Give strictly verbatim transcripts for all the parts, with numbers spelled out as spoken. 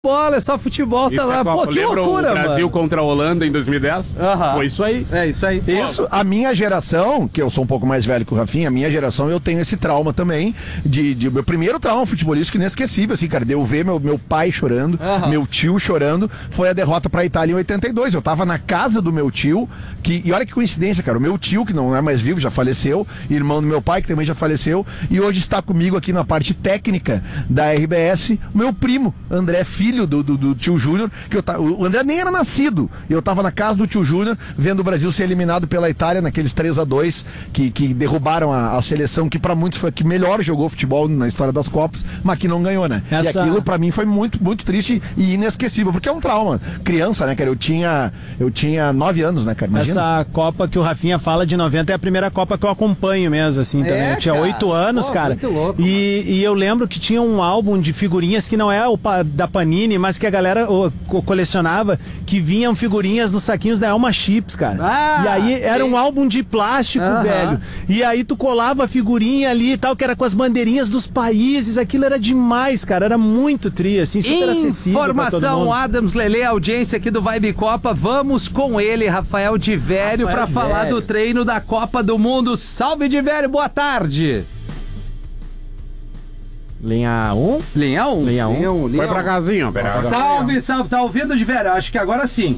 bola, é só futebol, tá isso lá. É Pô, que Lembra loucura, o Brasil mano. contra a Holanda em dois mil e dez? Aham. Foi isso aí. É isso aí. Isso, a minha geração, que eu sou um pouco mais velho que o Rafinha, a minha geração, eu tenho esse trauma também, de, de meu primeiro trauma futebolístico inesquecível, assim, cara, de eu ver meu, meu pai chorando, Aham. meu tio chorando, foi a derrota pra Itália em oitenta e dois, eu tava na casa do meu tio, que, e olha que coincidência, cara, o meu tio, que não é mais vivo, já faleceu, irmão do meu pai, que também já faleceu, e hoje está comigo aqui na parte técnica da R B S, o meu primo, André, filho do, do, do tio Júnior, que eu ta... o André nem era nascido, eu tava na casa do tio Júnior, vendo o Brasil ser eliminado pela Itália naqueles três a dois que, que derrubaram a, a seleção que pra muitos foi a que melhor jogou futebol na história das Copas, mas que não ganhou, né? Essa... E aquilo pra mim foi muito, muito triste e inesquecível, porque é um trauma. Criança, né, cara? Eu tinha, eu tinha nove anos, né, cara? Imagina. Essa Copa que o Rafinha fala de noventa é a primeira Copa que eu acompanho mesmo, assim, também. É, Eu tinha cara. oito anos, Pô, cara. muito louco, e, e eu lembro que tinha um álbum de figurinhas que não é o pa- da Panini, mas que a galera o, co- colecionava, que vinham figurinhas nos saquinhos da Elma Chips, cara. Ah, e aí era sim. um álbum de plástico, Aham. velho. E aí tu colava a figurinha ali e tal, que era com as bandeirinhas dos países. Aquilo era demais, cara. Era muito tri, assim, super acessível pra todo Informação, mundo. Adams Lele, audiência aqui do Vibe Copa. Vamos com ele, Rafael Divério, Rafael pra falar Divério. do treino da Copa do Mundo. Salve, Divério, boa tarde. Linha um? Linha um. Linha um. Linha um, linha Foi pra um. casinha, pera. Salve, salve. Tá ouvindo, Divério? Acho que agora sim.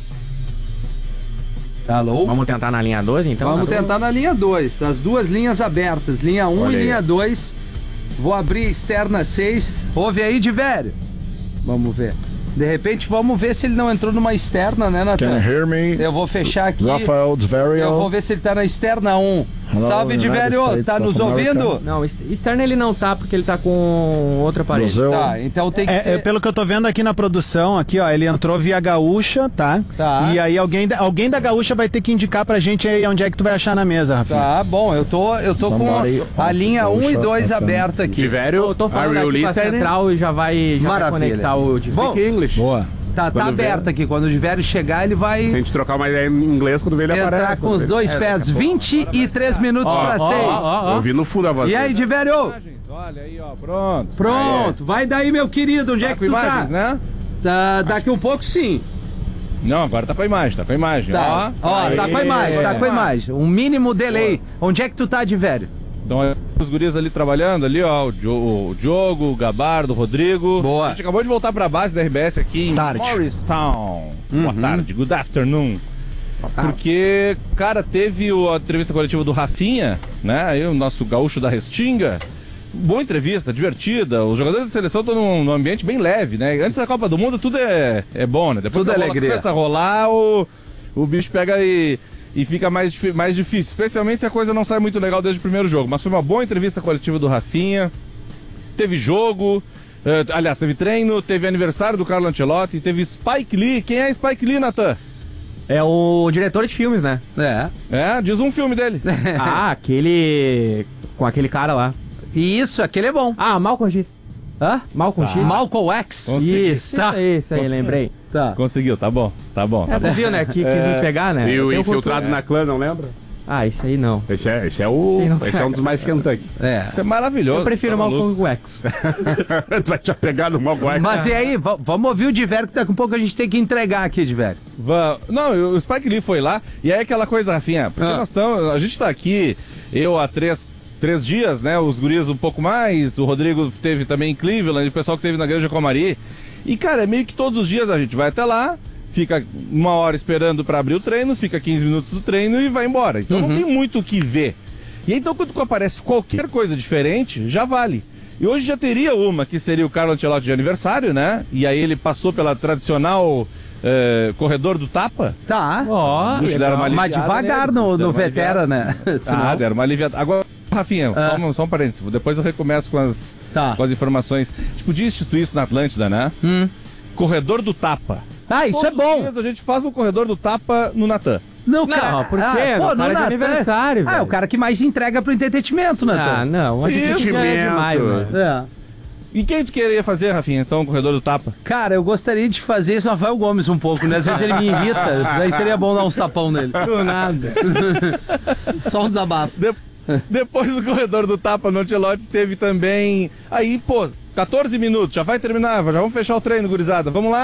Alô? Vamos tentar na linha dois, então? Vamos Na tentar na linha dois. As duas linhas abertas, linha um Olha e aí. linha dois. Vou abrir a externa seis. Ouve aí, Divério. Vamos ver. De repente, vamos ver se ele não entrou numa externa, né, Can Natan? you hear me? Eu vou fechar aqui. Rafael Dverio. Eu vou ver se ele tá na externa um. Hello, Salve, United Divério. States Tá of nos America. ouvindo? Não, ex- externo ele não tá, porque ele tá com outro aparelho. Brasil. Tá, então tem que É, ser... é, pelo que eu tô vendo aqui na produção, aqui, ó, ele entrou via Gaúcha, tá? Tá. E aí alguém, da- alguém da Gaúcha vai ter que indicar pra gente aí onde é que tu vai achar na mesa, Rafinha. Tá, bom, eu tô, eu tô com Somebody a linha um e dois Gaúcha, aberta aqui. Tiveram Eu tô a falando real aqui pra list é, né? central e já vai, já vai Maravilha. conectar o... de- Bom, Speak English. Boa. Tá, tá Quando vier- aberto aqui. Quando o Divério chegar, ele vai Se a gente trocar uma ideia em inglês, quando vê ele entrar aparece. com os dois pés. vinte e três minutos pra ó, seis. ó, ó. Eu vi no fundo a voz E aí, dele. Divério? Olha aí, ó, pronto. Pronto, vai daí, meu querido. Onde é Tá que com tu imagens, tá? né? Tá, daqui um pouco, sim. Não, agora tá com a imagem, tá com a imagem. Tá, ó, Aí. tá com a imagem, tá com a imagem. Um mínimo delay. Onde é que tu tá, Divério? Então, olha os guris ali trabalhando, ali, ó, o, Dio- o Diogo, o Gabardo, o Rodrigo. Boa. A gente acabou de voltar pra base da R B S aqui em Tarde. Morristown. Uhum. Boa tarde, good afternoon. Porque, cara, teve o- a entrevista coletiva do Rafinha, né? Aí o nosso gaúcho da Restinga. Boa entrevista, divertida. Os jogadores da seleção estão num, num ambiente bem leve, né? Antes da Copa do Mundo tudo é, é bom, né? Depois Tudo que a é bola alegria. começa a rolar, o, o bicho pega e, e fica mais, difí- mais difícil. Especialmente se a coisa não sai muito legal desde o primeiro jogo. Mas foi uma boa entrevista coletiva do Rafinha. Teve jogo, eh, aliás, teve treino, teve aniversário do Carlo Ancelotti, teve Spike Lee. Quem é Spike Lee, Natan? É o diretor de filmes, né? É. É, diz um filme dele. Ah, aquele... Com aquele cara lá. Isso, aquele é bom. Ah, Malcolm X. Hã? Malcolm X. Malcolm X. Consegui. Isso, Tá. isso aí, isso aí, Consegui. lembrei. Tá. Conseguiu, tá bom, tá bom. Tá É, bom. tu viu, né? Que quis me pegar, né? E o Eu tenho infiltrado cultura. na clã, não lembra? Ah, isso aí não. Esse é, esse é o. Sim, não esse é um dos mais Kentucky. É. Isso é maravilhoso. Eu prefiro tá maluco. Malcolm X. Tu vai te pegar no Malcolm X. Mas e aí, v- vamos ouvir o Divério, que daqui a pouco a gente tem que entregar aqui, Divério. Va- Não, o Spike Lee foi lá, e aí aquela coisa, Rafinha, porque Ah. nós estamos, a gente tá aqui, eu há três, três dias, né, os guris um pouco mais, o Rodrigo teve também em Cleveland, o pessoal que teve na Granja Comari, e cara, é meio que todos os dias a gente vai até lá, fica uma hora esperando pra abrir o treino, fica quinze minutos do treino e vai embora, então não tem muito o que ver. E aí, então quando aparece qualquer coisa diferente, já vale. E hoje já teria uma, que seria o Carlo Ancelotti de aniversário, né, e aí ele passou pela tradicional... eh, corredor do tapa. Tá. Ó, Puxa, deram uma Mas aliviada devagar neles, no, deram no uma Vetera, né? Ah, Senão- deram uma aliviada. Agora, Rafinha, Ah. só, um, só um parênteses. Depois eu recomeço com as, Tá. com as informações. A gente podia instituir isso na Atlântida, né? Hum. Corredor do tapa. Ah, isso é Todos os bom. dias a gente faz um corredor do tapa no Natan. Não, Não, por quê? Ah, No pô, cara no de Natan- aniversário, Ah, é velho. o cara que mais entrega pro entretenimento, Ah, Natan. não. Acho que Isso, isso é demais, mano. velho. É. E quem tu queria fazer, Rafinha, então, o corredor do tapa? Cara, eu gostaria de fazer isso no Rafael Gomes um pouco, né? Às vezes ele me irrita, daí seria bom dar uns tapão nele. Do nada. Só um desabafo. De- Depois do corredor do tapa no Ancelotti teve também... Aí, pô, quatorze minutos, já vai terminar, já vamos fechar o treino, gurizada. Vamos lá.